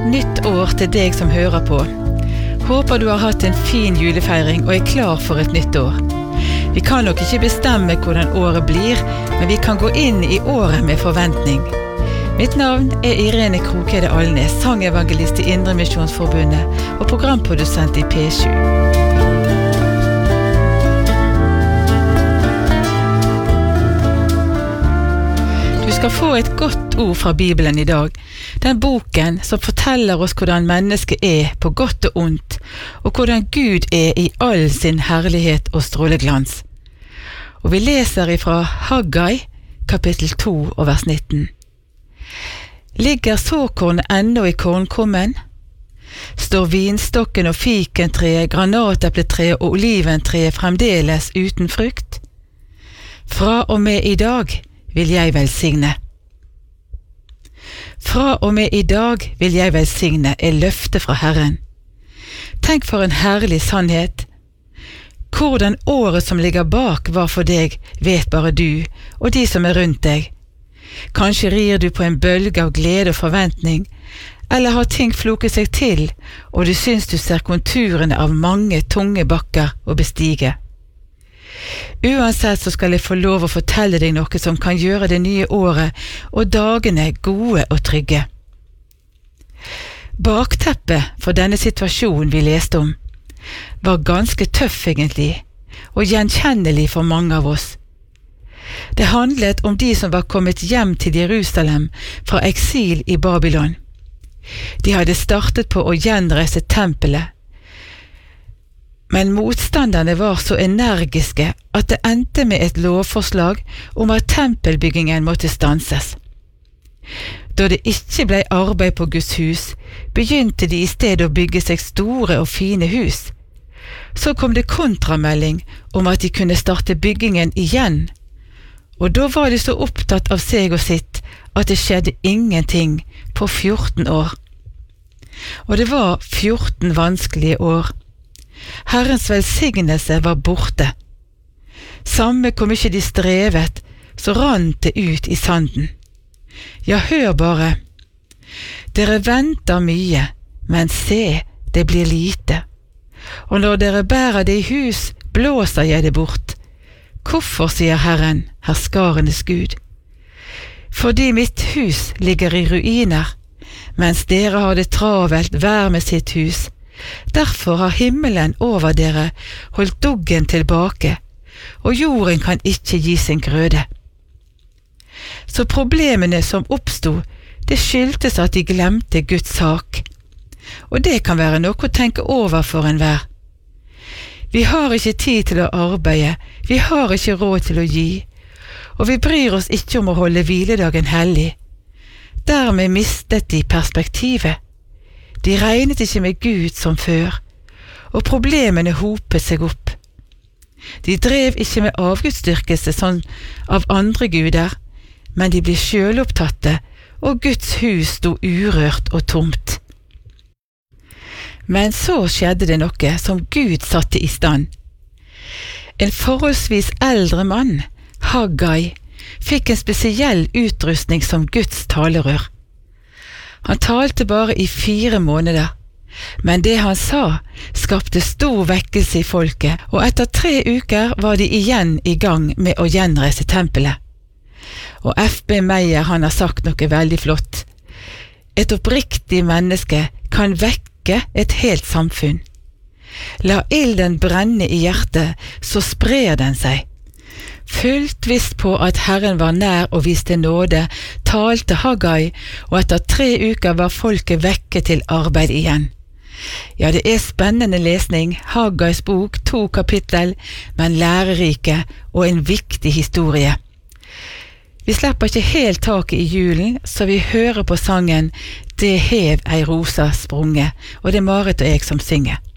Nytt år til deg som hører på. Håper du har hatt en fin julefeiring og klar for et nytt år. Vi kan nok ikke bestemme hvordan året blir, men vi kan gå inn i året med forventning. Mitt navn Irene Krokhede Alnes, sangevangelist i Indre Misjonsforbundet og programprodusent i P7. Du skal få et godt ord fra Bibelen i dag, den boken som forteller oss hvordan mennesket på godt og ondt, og hvordan Gud i all sin herlighet og stråleglans. Og vi leser ifra Haggai, kapittel 2 og vers 19. Ligger såkornet ennå i kornkummen? Står vinstokken og fikentreet, granatepletreet og oliventreet fremdeles uten frukt? Fra og med i dag vil jeg velsigne. Fra og med i dag vil jeg velsigne løfte fra Herren. Tenk for en herlig sannhet. Hvordan året som ligger bak var for deg, vet bare du og de som rundt deg. Kanskje rir du på en bølge av glede og forventning, eller har ting floket seg til, og du syns du ser konturene av mange tunge bakker å bestige. Uansett så skal jeg få lov å fortelle deg noe som kan gjøre det nye året og dagene gode og trygge. Bakteppet for denne situasjonen vi leste om var ganske tøff egentlig, og gjenkjennelig for mange av oss. Det handlet om de som var kommet hjem til Jerusalem fra eksil i Babylon. De hadde startet på å gjenreise tempelet, men motstanderne var så energiske at det endte med et lovforslag om at tempelbyggingen måtte stanses. Da det ikke ble arbeid på Guds hus, begynte de i stedet å bygge seg store og fine hus. Så kom det kontramelding om at de kunne starte byggingen igjen, og da var de så opptatt av seg og sitt at det skjedde ingenting på 14 år. Og det var 14 vanskelige år. Herrens velsignelse var borte. Samme hvor mye de strevet, så rant det ut i sanden. Ja, hør bare. Dere venter mye, men se, det blir lite. Og når dere bærer det i hus, blåser jeg det bort. Hvorfor, sier Herren, herskarenes Gud? Fordi mitt hus ligger i ruiner, mens dere har det travelt hver med sitt hus. Derfor har himmelen over dere holdt duggen tilbake, og jorden kan ikke gi sin grøde. Så problemene som oppstod, det skyldtes at de glemte Guds sak. Og det kan være noe å tenke over for enhver. Vi har ikke tid til å arbeide, vi har ikke råd til å gi, og vi bryr oss ikke om å holde hviledagen hellig. Dermed mistet de perspektivet. De regnet ikke med Gud som før, og problemene hopet seg opp. De drev ikke med avgudsdyrkelse sånn av andre guder, men de ble selvopptatte, og Guds hus sto urørt og tomt. Men så skjedde det noe som Gud satte i stand. En forholdsvis eldre mann, Haggai, fikk en spesiell utrustning som Guds talerør. Han talte bare i 4 måneder, men det han sa skapte stor vekkelse i folket, og etter 3 uker var de igjen i gang med å gjenreise tempelet. Og F.B. Meyer han har sagt noe veldig flott. Et oppriktig menneske kan vekke et helt samfunn. La ilden brenne i hjertet, så sprer den seg. Fullt visst på at Herren var nær og viste nåde, talte Haggai, og etter 3 uker var folket vekke til arbeid igjen. Ja, det spennende lesning, Haggais bok, 2 kapittel, men lærerike og en viktig historie. Vi slipper ikke helt taket i julen, så vi hører på sangen «Det hev ei rosa sprunge», og det Marit og jeg som synger.